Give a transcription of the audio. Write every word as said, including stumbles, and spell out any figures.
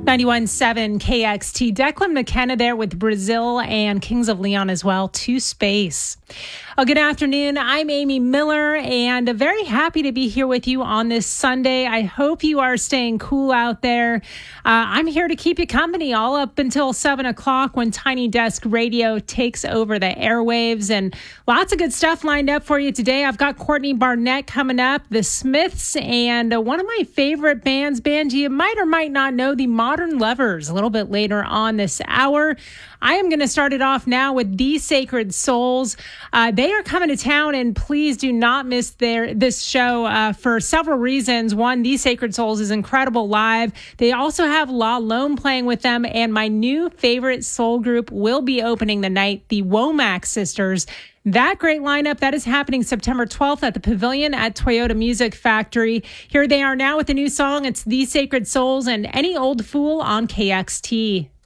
ninety-one point seven K X T. Declan McKenna there with Brazil and Kings of Leon as well, to space. Oh, good afternoon. I'm Amy Miller, and very happy to be here with you on this Sunday. I hope you are staying cool out there. Uh, I'm here to keep you company all up until seven o'clock when Tiny Desk Radio takes over the airwaves, and lots of good stuff lined up for you today. I've got Courtney Barnett coming up, the Smiths, and uh, one of my favorite bands, band you might or might not know, the Modern Lovers, a little bit later on this hour. I am going to start it off now with The Sacred Souls. Uh, they are coming to town, and please do not miss their this show uh, for several reasons. One, The Sacred Souls is incredible live. They also have La Lone playing with them, and my new favorite soul group will be opening the night, the Womack Sisters. That great lineup, that is happening September twelfth at the Pavilion at Toyota Music Factory. Here they are now with a new song. It's The Sacred Souls and Any Old Fool on K X T.